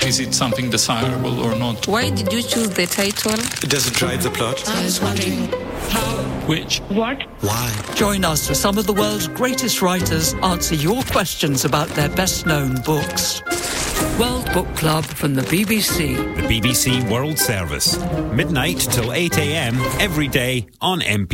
Is it something desirable or not? Why did you choose the title? Does it drive the plot? I was wondering how. Which? What? Why? Join us as some of the world's greatest writers answer your questions about their best-known books. World Book Club from the BBC. The BBC World Service. Midnight till 8 a.m. every day on MP.